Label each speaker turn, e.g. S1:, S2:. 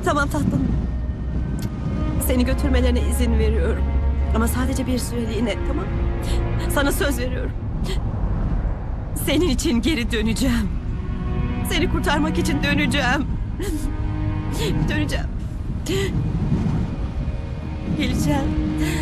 S1: Tamam tatlım. Seni götürmelerine izin veriyorum. Ama sadece bir süreliğine, tamam? Sana söz veriyorum. Senin için geri döneceğim. Seni kurtarmak için döneceğim. Döneceğim. Geleceğim.